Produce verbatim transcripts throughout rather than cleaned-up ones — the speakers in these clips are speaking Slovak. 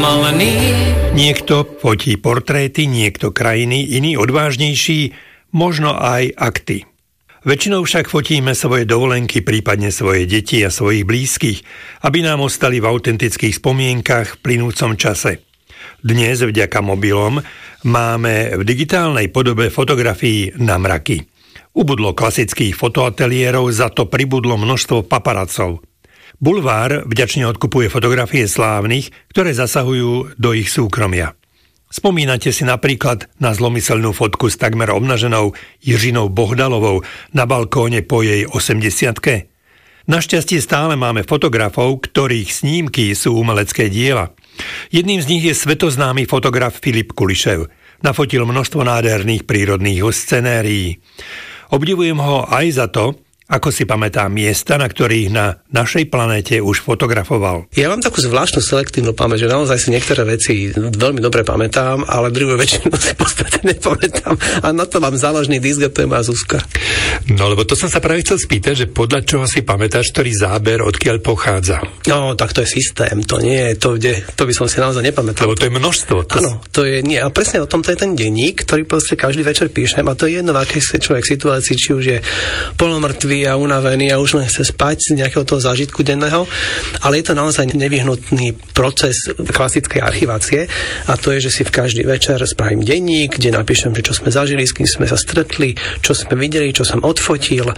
Niekto fotí portréty, niekto krajiny, iný odvážnejší, možno aj akty. Väčšinou však fotíme svoje dovolenky, prípadne svoje deti a svojich blízkych, aby nám ostali v autentických spomienkach v plynúcom čase. Dnes vďaka mobilom máme v digitálnej podobe fotografií na mraky. Ubudlo klasických fotoateliérov, za to pribudlo množstvo paparacov. Bulvár vďačne odkupuje fotografie slávnych, ktoré zasahujú do ich súkromia. Spomínate si napríklad na zlomyselnú fotku s takmer obnaženou Jiřinou Bohdalovou na balkóne po jej osemdesiatke? Našťastie stále máme fotografov, ktorých snímky sú umelecké diela. Jedným z nich je svetoznámy fotograf Filip Kulišev. Nafotil množstvo nádherných prírodných scenérií. Obdivujem ho aj za to, ako si pamätá miesta, na ktorých na našej planéte už fotografoval. Ja mám takú zvláštnu selektívnu pamäť, že naozaj si niektoré veci veľmi dobre pamätám, ale druhú väčšinu si v podstate nepamätám. A na to mám záložný disk, a to je moja Zuzka. No, lebo to som sa práve chcel spýtať, že podľa čoho si pamätáš, ktorý záber, odkiaľ pochádza? No, tak to je systém, to nie je to, kde, to by som si naozaj nepamätal. Lebo to je množstvo. To... Áno, to je, nie, a presne o tom to je ten denník, ktorý proste každý večer píšem, a to je jedno, v akej človek situácii, či už je polomrtvý a unavený a už len chce spať z nejakého toho zážitku denného, ale je to naozaj nevyhnutný proces klasickej archivácie, a to je, že si v každý večer spravím denník, kde napíšem, že čo sme zažili, s kým sme sa stretli, čo sme videli, čo som odfotil,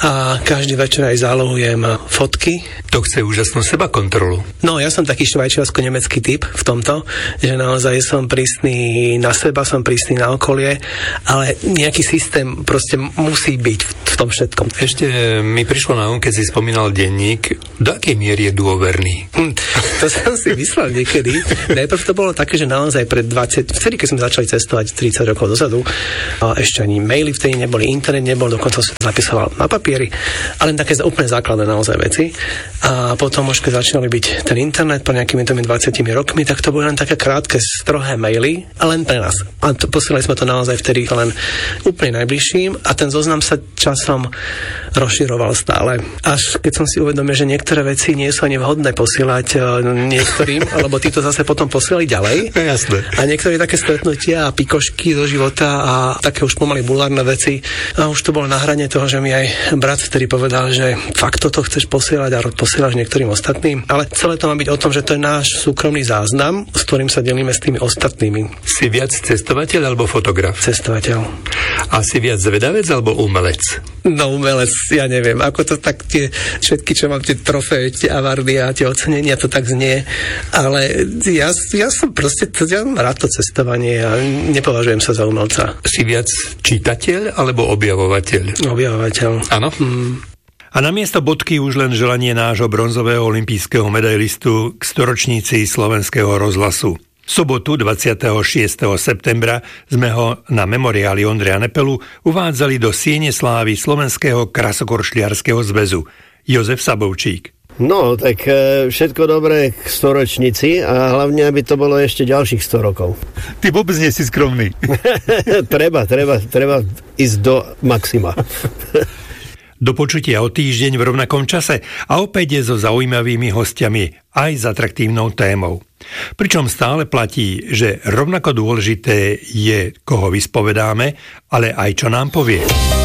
a každý večer aj zálohujem fotky. To chce úžasnú seba kontrolu. No, ja som taký švajčiarsko-nemecký typ v tomto, že naozaj som prísny na seba, som prísny na okolie, ale nejaký systém proste musí byť v tom všetkom. Ešte mi prišlo na um, keď si spomínal denník, do akej miery je dôverný? Hm, to som si myslel niekedy. Najprv to bolo také, že naozaj pred dvadsať, vtedy, keď sme začali cestovať tridsať rokov dozadu, a ešte ani maily vtedy neboli, internet nebol, dokonca som zapisoval na papieri, ale len také úplne základné naozaj veci. A potom už keď začali byť ten internet po nejakými tými dvadsiatimi rokmi, tak to boli len také krátke, strohé maily, a len pre nás. A to, posielali sme to naozaj vtedy len úplne najbližším, a ten zoznam sa časom rozširoval stále. Až keď som si uvedomil, že niektoré veci nie sú ani vhodné posielať niektorým, alebo títo zase potom posielali ďalej. Jasné. A niektoré také stretnutia a pikošky do života a také už pomaly bulvárne veci. A už to bolo na hrane toho, že mi aj brat vtedy povedal, že fakt toto chceš posielať a posielaš niektorým ostatným. Ale celé to má byť o tom, že to je náš súkromný záznam, s ktorým sa delíme s tými ostatnými. Si viac cestovateľ alebo fotograf? Cestovateľ. A si viac zvedavec alebo umelec? No, umelec, ja neviem, ako to tak tie všetky, čo mám, tie trofeje, tie awardy a tie ocenenia, to tak znie, ale ja, ja som proste, ja mám rád to cestovanie a nepovažujem sa za umelca. Si viac čitateľ alebo objavovateľ? Objavovateľ. Áno? Mm. A namiesto bodky už len želanie nášho bronzového olympijského medailistu k storočníci Slovenského rozhlasu. V sobotu dvadsiateho šiesteho septembra sme ho na memoriáli Ondreja Nepelu uvádzali do siene slávy Slovenského krasokorčliarskeho zväzu. Jozef Sabovčík. No, tak všetko dobré k storočnici a hlavne, aby to bolo ešte ďalších sto rokov. Ty vôbec nie si skromný. treba, treba, treba ísť do maxima. Do počutia o týždeň v rovnakom čase a opäť je so zaujímavými hostiami aj s atraktívnou témou. Pričom stále platí, že rovnako dôležité je, koho vyspovedáme, ale aj čo nám povie.